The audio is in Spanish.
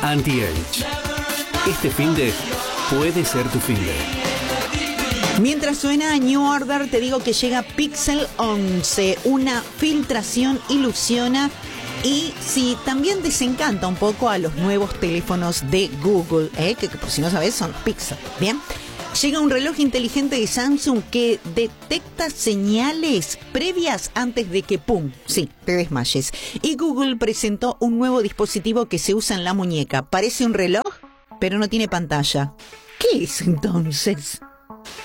Anti-Age. Este finde puede ser tu finde. Mientras suena New Order, te digo que llega Pixel 11. Una filtración ilusiona y sí, también desencanta un poco a los nuevos teléfonos de Google, que por si no sabes son Pixel. Bien. Llega un reloj inteligente de Samsung que detecta señales previas antes de que, ¡pum!, sí, te desmayes. Y Google presentó un nuevo dispositivo que se usa en la muñeca. Parece un reloj, pero no tiene pantalla. ¿Qué es entonces?